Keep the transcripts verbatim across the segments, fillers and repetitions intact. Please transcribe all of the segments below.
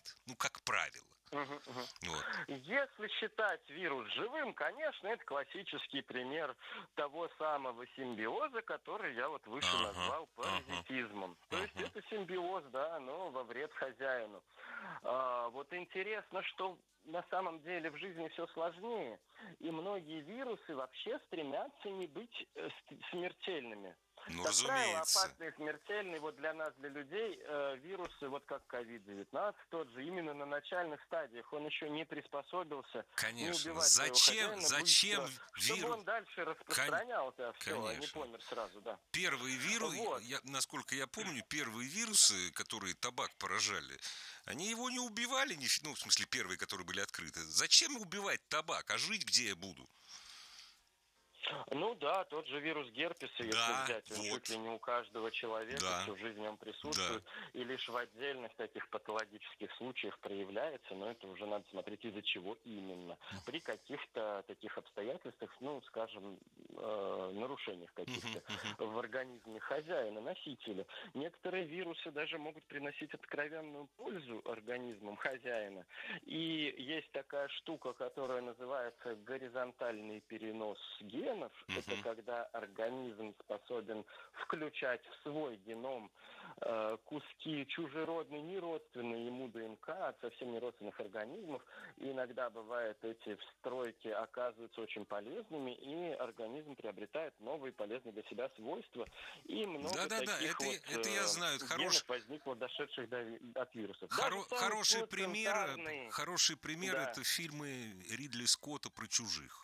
умирает. Ну, как правило. Угу, угу. Вот. Если считать вирус живым, конечно, это классический пример того самого симбиоза, который я вот выше Ага, назвал паразитизмом. ага, То есть ага. это симбиоз, да, но во вред хозяину. А, вот интересно, что на самом деле в жизни все сложнее, и многие вирусы вообще стремятся не быть э, смертельными. Ну, Как правило, разумеется. опасные, смертельные вот для нас, для людей, э, вирусы, вот как ковид девятнадцать тот же, именно на начальных стадиях. Он еще не приспособился не Конечно. убивать своего Зачем, хозяина зачем быстро, чтобы вирус? он дальше распространялся, а все, а не Конечно. помер сразу, да. Первые вирусы, Вот. я, насколько я помню, первые вирусы, которые табак поражали, они его не убивали, не, ну, в смысле, первые, которые были открыты. Зачем убивать табак, а жить где я буду? Ну да, тот же вирус герпеса, если Да, взять, он вот. чуть ли не у каждого человека, Да. всю жизнь он присутствует, Да. и лишь в отдельных таких патологических случаях проявляется, но это уже надо смотреть, из-за чего именно. При каких-то таких обстоятельствах, ну, скажем, э, нарушениях каких-то в организме хозяина, носителя. Некоторые вирусы даже могут приносить откровенную пользу организмам хозяина. И есть такая штука, которая называется горизонтальный перенос генов. Uh-huh. Это когда организм способен включать в свой геном э, куски чужеродной, неродственной ему ДНК от совсем неродственных организмов. И иногда бывает, эти встройки оказываются очень полезными, и организм приобретает новые полезные для себя свойства. И много Да-да-да, таких это, вот это я знаю. э, Хорош... генов возникло, дошедших до, от вирусов. Хоро... Хороший пример, плацентарные... хороший пример да. это фильмы Ридли Скотта про чужих.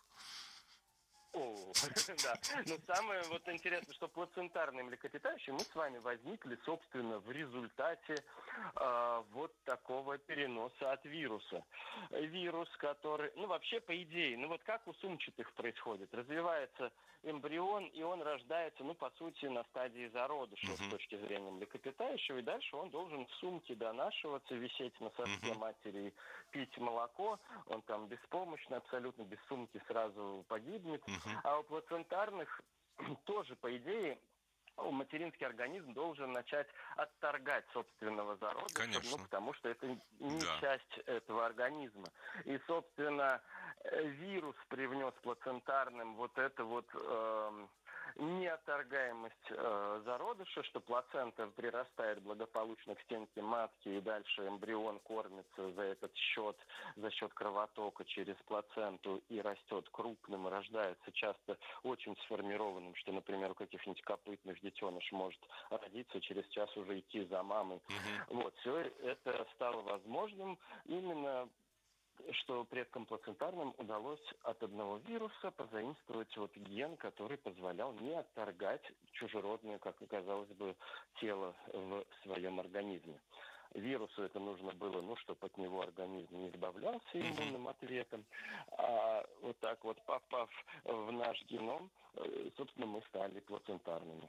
О, да. Но самое вот интересное, что плацентарные млекопитающие мы с вами возникли, собственно, в результате э, вот такого переноса от вируса. Вирус, который, ну вообще по идее, ну вот как у сумчатых происходит, развивается эмбрион, и он рождается, ну по сути, на стадии зародыша uh-huh. с точки зрения млекопитающего, и дальше он должен в сумке донашиваться, висеть на соске uh-huh. матери, пить молоко, он там беспомощный, абсолютно без сумки сразу погибнет. Uh-huh. А у плацентарных тоже, по идее, материнский организм должен начать отторгать собственного зародыша, ну, потому что это не да. часть этого организма. И, собственно, вирус привнес плацентарным вот это вот э, неотторгаемость э, зародыша, что плацента прирастает благополучно к стенке матки, и дальше эмбрион кормится за этот счет, за счет кровотока через плаценту и растет крупным, и рождается часто очень сформированным, что, например, у каких-нибудь копытных детеныш может родиться, через час уже идти за мамой. Угу. Вот, все это стало возможным именно, что предкам плацентарным удалось от одного вируса позаимствовать вот ген, который позволял не отторгать чужеродное, как оказалось бы, тело в своем организме. Вирусу это нужно было, ну, чтобы от него организм не избавлялся иммунным ответом. А вот так вот, попав в наш геном, собственно, мы стали плацентарными.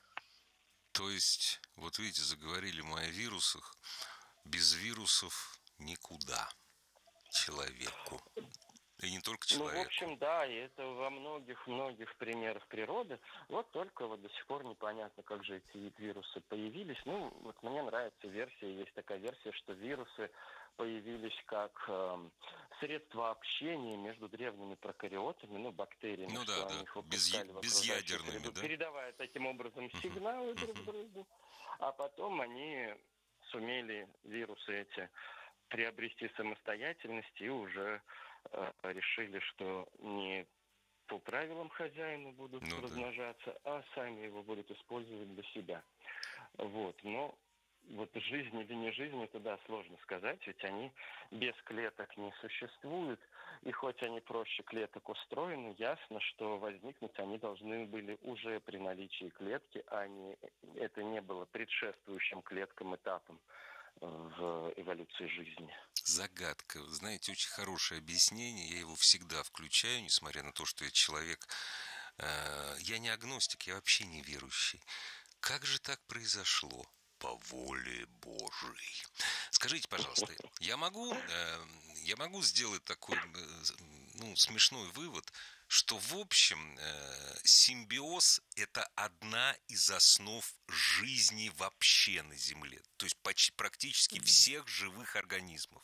То есть, вот видите, заговорили мы о вирусах. Без вирусов никуда человеку. И не только человеку. Ну, в общем, да, и это во многих-многих примерах природы. Вот только вот до сих пор непонятно, как же эти вирусы появились. Ну, вот мне нравится версия, есть такая версия, что вирусы появились как э, средство общения между древними прокариотами, ну, бактериями, ну, что да, они да. их выпускали в окружающую среду, да? передавая таким образом сигналы uh-huh. друг другу, а потом они сумели, вирусы эти, приобрести самостоятельность и уже э, решили, что не по правилам хозяина будут ну, размножаться, да. а сами его будут использовать для себя. Вот, но вот жизнь или не жизнь, это, да, сложно сказать, ведь они без клеток не существуют, и хоть они проще клеток устроены, ясно, что возникнуть они должны были уже при наличии клетки, а не, это не было предшествующим клеткам этапом в эволюции жизни. Загадка. Вы знаете, очень хорошее объяснение. Я его всегда включаю, несмотря на то, что я человек... Э, я не агностик, я вообще не верующий. Как же так произошло? по воле Божией. Скажите, пожалуйста, я могу, э, я могу сделать такой, э, ну, смешной вывод, что, в общем, э, симбиоз – это одна из основ жизни вообще на Земле, то есть почти, практически всех живых организмов.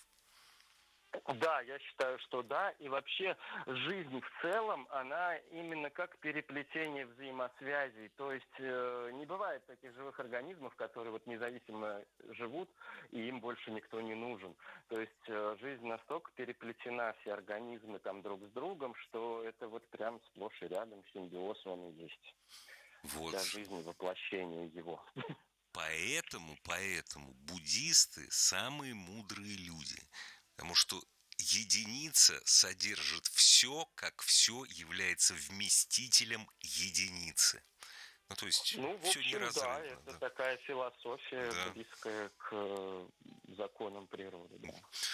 Да, я считаю, что да. И вообще жизнь в целом, она именно как переплетение взаимосвязей. То есть э, не бывает таких живых организмов, которые вот независимо живут, и им больше никто не нужен. То есть э, жизнь настолько переплетена, все организмы там друг с другом, что это вот прям сплошь и рядом симбиоз он и есть. Вот. Для жизни, воплощение его. Поэтому, поэтому буддисты самые мудрые люди. Потому что единица содержит все, как все является вместителем единицы. Ну, то есть, ну, в все общем, неразрывно. да, это да. такая философия, да. близкая к э, законам природы. Да.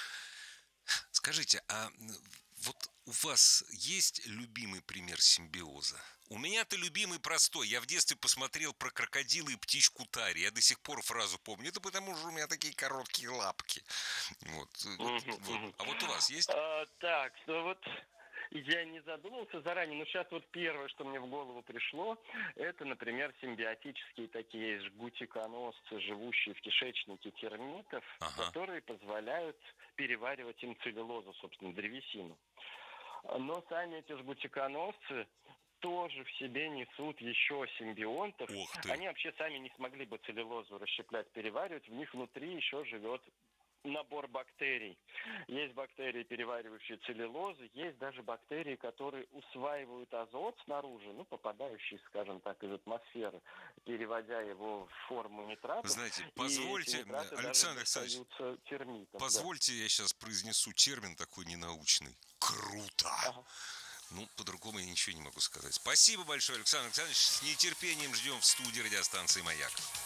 Скажите, а вот у вас есть любимый пример симбиоза? У меня-то любимый простой. Я в детстве посмотрел про крокодила и птичку Тари. Я до сих пор фразу помню. Это потому что у меня такие короткие лапки. Вот. Mm-hmm. Вот. А вот у вас есть? А, так, ну вот я не задумывался заранее, но сейчас вот первое, что мне в голову пришло, это, например, симбиотические такие жгутиконосцы, живущие в кишечнике термитов, Ага. которые позволяют переваривать им целлюлозу, собственно, древесину. Но сами эти жгутиконосцы тоже в себе несут еще симбионтов. Ух ты. Они вообще сами не смогли бы целлюлозу расщеплять, переваривать. В них внутри еще живет набор бактерий. Есть бактерии, переваривающие целлюлозу, есть даже бактерии, которые усваивают азот снаружи, ну, попадающий, скажем так, из атмосферы, переводя его в форму нитратов. Знаете, позвольте, Александр Александрович, термитом, позвольте, да. я сейчас произнесу термин такой ненаучный. Круто! Ага. Ну, по-другому я ничего не могу сказать. Спасибо большое, Александр Александрович. С нетерпением ждем в студии радиостанции «Маяк».